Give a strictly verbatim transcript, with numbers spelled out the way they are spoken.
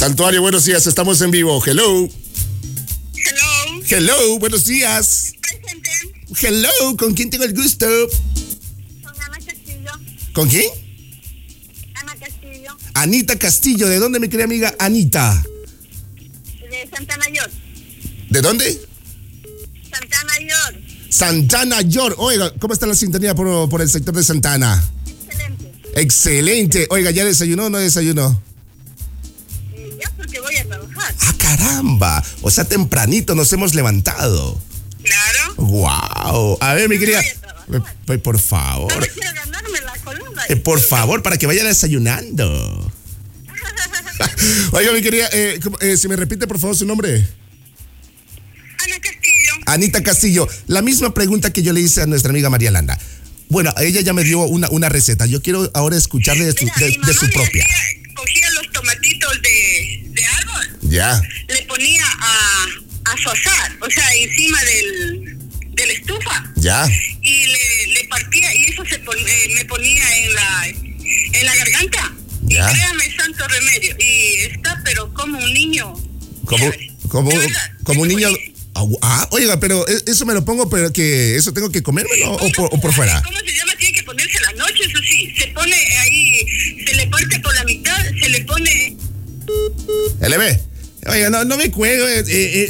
Santuario, buenos días, estamos en vivo. Hello. Hello. Hello, buenos días. Presente. Hello, ¿con quién tengo el gusto? Con Ana Castillo. ¿Con quién? Ana Castillo. Anita Castillo, ¿de dónde, mi querida amiga Anita? De Santana York. ¿De dónde? Santana York. Santana York. Oiga, ¿cómo está la sintonía por, por el sector de Santana? Excelente. Excelente. Oiga, ¿ya desayunó o no desayunó? Eh, ya porque voy a trabajar. ¡Ah, caramba! O sea, tempranito nos hemos levantado. Claro. ¡Wow! A ver, mi Yo querida. voy a trabajar. Eh, Por favor. No quiero ganarme la columna. Eh, Por favor, para que vaya desayunando. Oiga, mi querida, eh, ¿cómo- eh, si me repite por favor su nombre. Ana Castillo. Anita Castillo. La misma pregunta que yo le hice a nuestra amiga María Landa. Bueno, ella ya me dio una, una receta. Yo quiero ahora escucharle de su, Mira, de- mi de mamá su me propia. hacía- cogía los tomatitos de, de árbol, Ya, le ponía a, a asar, o sea, encima del, de la estufa, ya. y le, le partía, y eso se pon- eh, me ponía en la, en la garganta. Ya. Y créame, santo remedio. Y está, pero como un niño. Como, chévere. como, De verdad, como un es niño. buenísimo. Ah, oiga, pero e- eso me lo pongo, pero que eso tengo que comérmelo o por, o por fuera. ¿Cómo se llama? Tiene que ponerse la noche, eso sí. Se pone ahí, se le parte por la mitad, se le pone... L B. Oiga, no, no me cuelgue. eh, eh,